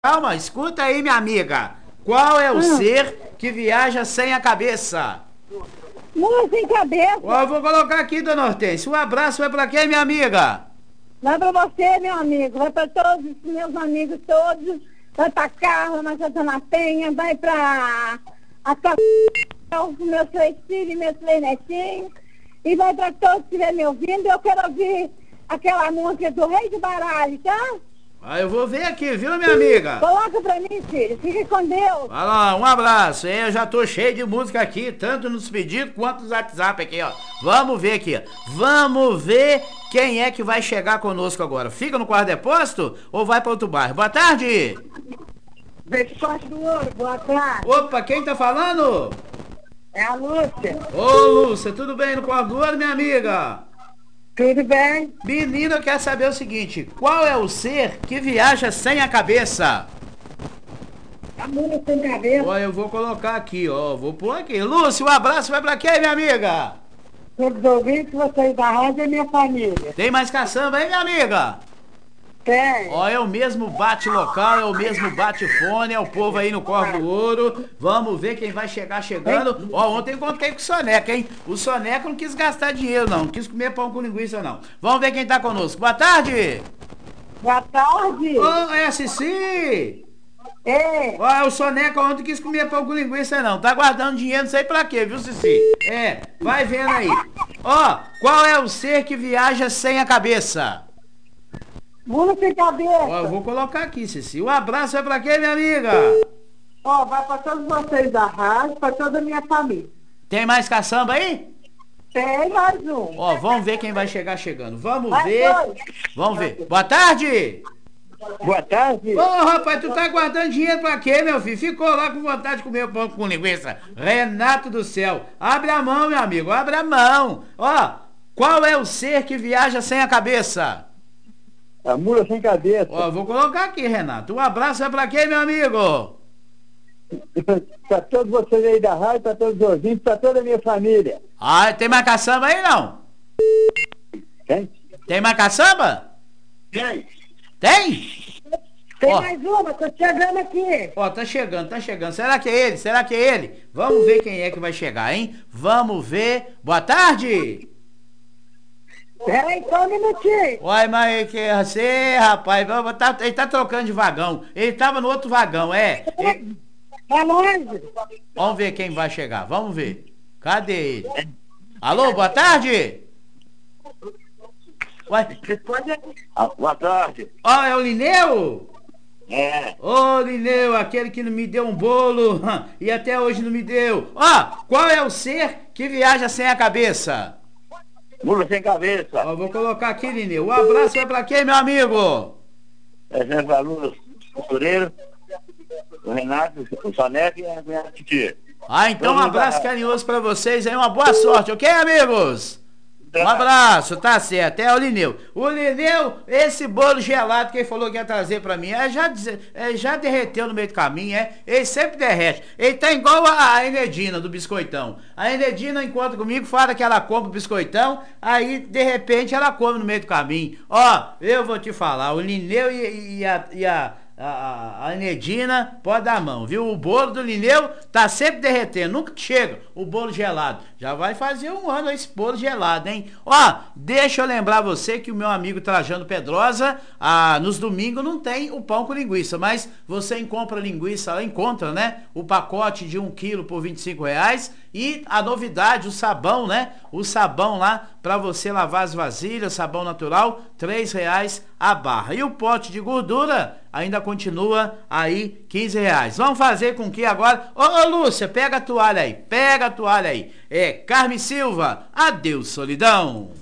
Calma, escuta aí, minha amiga. Qual é o ser que viaja sem a cabeça? Mula sem cabeça. Ó, eu vou colocar aqui, dona Hortência. Um abraço vai pra quem, minha amiga? Vai pra você, meu amigo. Vai pra todos os meus amigos todos. Vai pra Carla, vai pra Dona Penha, vai pra os meus 3 filhos e meus 3 netinhos. E vai pra todos que estiverem me ouvindo. Eu quero ouvir aquela música do Rei de Baralho, tá? Ah, eu vou ver aqui, viu, minha amiga? Coloca pra mim, filho. Fique com Deus. Vai lá, um abraço. Eu já tô cheio de música aqui, tanto nos pedidos quanto nos WhatsApp aqui, ó. Vamos ver aqui, ó. Vamos ver quem é que vai chegar conosco agora. Fica no quarto depósito ou vai para outro bairro? Boa tarde. Sorte do Ouro, boa tarde. Opa, quem tá falando? É a Lúcia. Ô, Lúcia, tudo bem no quarto do ouro, minha amiga? Tudo bem? Menina, eu quero saber o seguinte: qual é o ser que viaja sem a cabeça? A mula sem cabeça. Ó, eu vou colocar aqui, ó. Vou pôr aqui. Lúcia, um abraço vai pra quem, minha amiga? Todos os ouvintes, vocês da rádio e minha família. Tem mais caçamba aí, minha amiga? Tem. Ó, é o mesmo bate-local, é o mesmo bate-fone, é o povo aí no Corvo do Ouro. Vamos ver quem vai chegar chegando. Ó, ontem eu encontrei com o Soneca, hein? O Soneca não quis gastar dinheiro, não quis comer pão com linguiça, não. Vamos ver quem tá conosco. Boa tarde! Boa tarde. Ô, é a Cici! É. Ó, o Soneca ontem quis comer pão com linguiça, não. Tá guardando dinheiro, não sei pra quê, viu, Cici? É, vai vendo aí. Ó, qual é o ser que viaja sem a cabeça? Mula sem cabeça. Ó, eu vou colocar aqui, Cici. Um abraço é pra quem, minha amiga? Ó, vai pra todos vocês da rádio, pra toda a minha família. Tem mais caçamba aí? Tem mais um. Ó, vamos ver quem vai chegar chegando. Vamos Vai, ver. dois. Vamos ver. Boa tarde! Boa tarde. Ô, rapaz, tu tá guardando dinheiro pra quê, meu filho? Ficou lá com vontade de comer pão com linguiça. Renato do céu. Abre a mão, meu amigo. Abre a mão. Ó, qual é o ser que viaja sem a cabeça? A mula sem cabeça. Ó, vou colocar aqui, Renato. Um abraço é pra quem, meu amigo? Para todos vocês aí da rádio, para todos os ouvintes, para toda a minha família. Ah, tem mais caçamba aí, não? Tem? Tem mais caçamba? Tem. Tem? Tem Ó. mais uma, tô chegando aqui. Ó, tá chegando, tá chegando. Será que é ele? Será que é ele? Vamos ver quem é que vai chegar, hein? Vamos ver. Boa tarde! Peraí, só um minutinho. Uai, mas que é você, rapaz? Ele tá trocando de vagão. Ele tava no outro vagão, é. Tá longe. Vamos ver quem vai chegar. Vamos ver. Cadê ele? Alô, boa tarde? Uai, Boa tarde. ó, é o Lineu? É. Ô, Lineu, aquele que não me deu um bolo e até hoje não me deu. Ó, qual é o ser que viaja sem a cabeça? Mula sem cabeça. Ó, vou colocar aqui, Lineu. Um abraço é pra quem, meu amigo? Exemplo, a Lula Costureiro, o Renato, o Soneca e a minha titia. Ah, então um abraço carinhoso pra vocês aí, uma boa sorte, ok, amigos? Um abraço, tá certo, é o Lineu. O Lineu, esse bolo gelado que ele falou que ia trazer pra mim, já derreteu no meio do caminho, ele sempre derrete. Ele tá igual a Enedina do biscoitão. A Enedina encontra comigo, fala que ela compra o biscoitão, aí de repente ela come no meio do caminho. Ó, eu vou te falar, o Lineu e a Enedina pode dar a mão, viu? O bolo do Lineu tá sempre derretendo, nunca chega o bolo gelado. Já vai fazer um ano esse bolo gelado, hein? Ó, deixa eu lembrar você que o meu amigo Trajano Pedrosa, nos domingos não tem o pão com linguiça, mas você encontra linguiça, encontra, né? O pacote de 1 quilo por R$ 25 e a novidade, o sabão, né? O sabão lá pra você lavar as vasilhas, sabão natural, R$ 3 a barra. E o pote de gordura ainda continua aí R$ 15. Vamos fazer com que agora... Ô, Lúcia, pega a toalha aí. É, Carme Silva, adeus solidão.